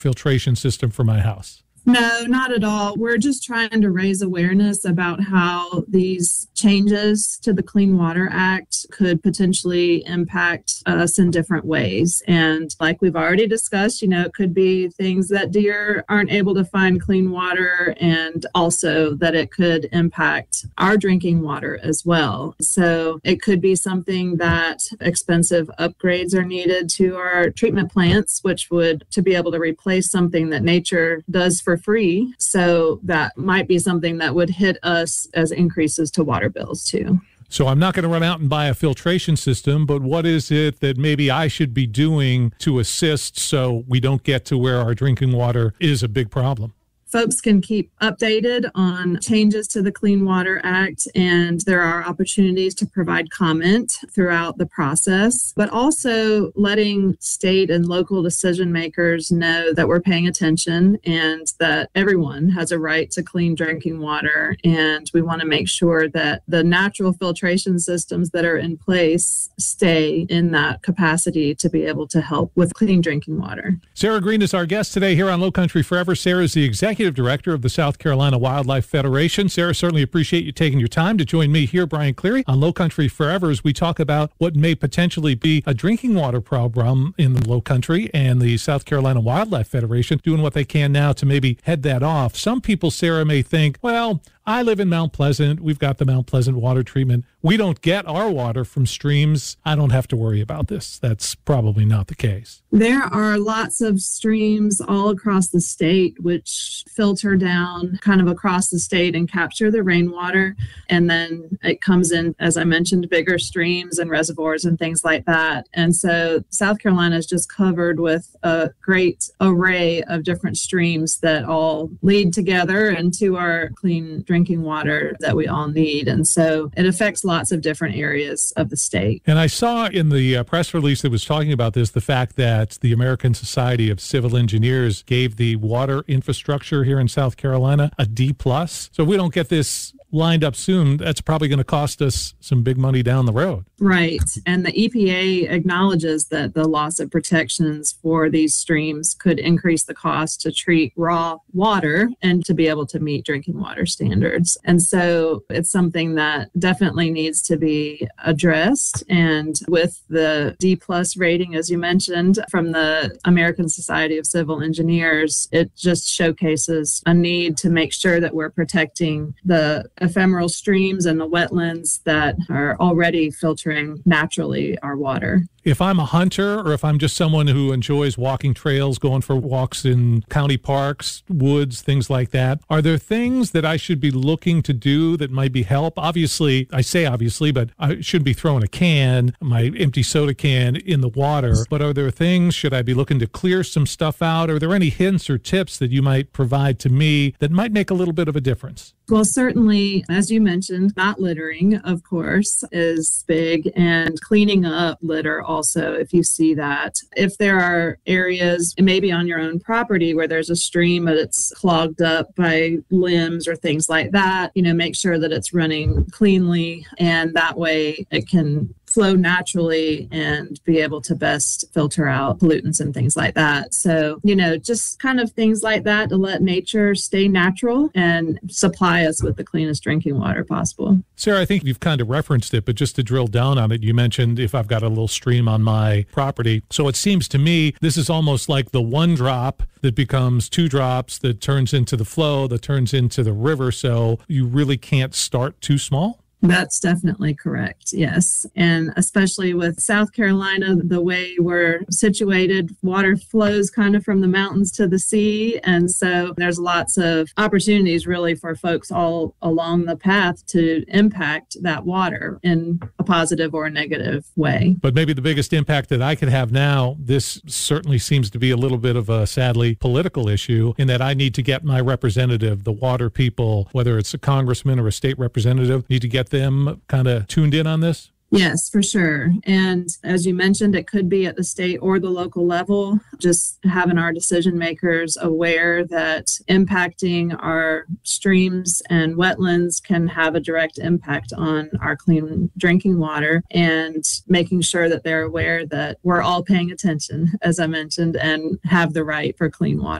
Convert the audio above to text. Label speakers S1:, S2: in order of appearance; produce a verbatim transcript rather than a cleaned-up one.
S1: filtration system for my house.
S2: No, not at all. We're just trying to raise awareness about how these changes to the Clean Water Act could potentially impact us in different ways. And like we've already discussed, you know, it could be things that deer aren't able to find clean water, and also that it could impact our drinking water as well. So it could be something that expensive upgrades are needed to our treatment plants, which would to be able to replace something that nature does for free. So that might be something that would hit us as increases to water bills too.
S1: So I'm not going to run out and buy a filtration system, but what is it that maybe I should be doing to assist so we don't get to where our drinking water is a big problem?
S2: Folks can keep updated on changes to the Clean Water Act, and there are opportunities to provide comment throughout the process, but also letting state and local decision makers know that we're paying attention and that everyone has a right to clean drinking water. And we want to make sure that the natural filtration systems that are in place stay in that capacity to be able to help with clean drinking water.
S1: Sarah Green is our guest today here on Lowcountry Forever. Sarah is the executive director of the South Carolina Wildlife Federation. Sarah, certainly appreciate you taking your time to join me here, Brian Cleary, on Lowcountry Forever as we talk about what may potentially be a drinking water problem in the Lowcountry, and the South Carolina Wildlife Federation doing what they can now to maybe head that off. Some people, Sarah, may think, well, I live in Mount Pleasant. We've got the Mount Pleasant water treatment. We don't get our water from streams. I don't have to worry about this. That's probably not the case.
S2: There are lots of streams all across the state which filter down kind of across the state and capture the rainwater. And then it comes in, as I mentioned, bigger streams and reservoirs and things like that. And so South Carolina is just covered with a great array of different streams that all lead together into our clean drinking water that we all need. And so it affects lots of different areas of the state.
S1: And I saw in the uh, press release that was talking about this, the fact that the American Society of Civil Engineers gave the water infrastructure here in South Carolina a D plus. So if we don't get this lined up soon, that's probably going to cost us some big money down the road.
S2: Right. And the E P A acknowledges that the loss of protections for these streams could increase the cost to treat raw water and to be able to meet drinking water standards. And so it's something that definitely needs to be addressed. And with the D plus rating, as you mentioned, from the American Society of Civil Engineers, it just showcases a need to make sure that we're protecting the ephemeral streams and the wetlands that are already filtering naturally our water.
S1: If I'm a hunter, or if I'm just someone who enjoys walking trails, going for walks in county parks, woods, things like that, are there things that I should be looking to do that might be help? Obviously, I say obviously, but I shouldn't be throwing a can, my empty soda can, in the water. But are there things, should I be looking to clear some stuff out? Are there any hints or tips that you might provide to me that might make a little bit of a difference?
S2: Well, certainly, as you mentioned, not littering, of course, is big, and cleaning up litter also, if you see that. If there are areas, maybe on your own property, where there's a stream but it's clogged up by limbs or things like that, you know, make sure that it's running cleanly, and that way it can flow naturally and be able to best filter out pollutants and things like that. So, you know, just kind of things like that to let nature stay natural and supply us with the cleanest drinking water possible.
S1: Sarah, I think you've kind of referenced it, but just to drill down on it, you mentioned if I've got a little stream on my property. So it seems to me this is almost like the one drop that becomes two drops, that turns into the flow, that turns into the river. So you really can't start too small?
S2: That's definitely correct, yes. And especially with South Carolina, the way we're situated, water flows kind of from the mountains to the sea. And so there's lots of opportunities really for folks all along the path to impact that water in a positive or a negative way.
S1: But maybe the biggest impact that I could have now, this certainly seems to be a little bit of a sadly political issue, in that I need to get my representative, the water people, whether it's a congressman or a state representative, need to get them kind of tuned in on this?
S2: Yes, for sure. And as you mentioned, it could be at the state or the local level, just having our decision makers aware that impacting our streams and wetlands can have a direct impact on our clean drinking water, and making sure that they're aware that we're all paying attention, as I mentioned, and have the right for clean water.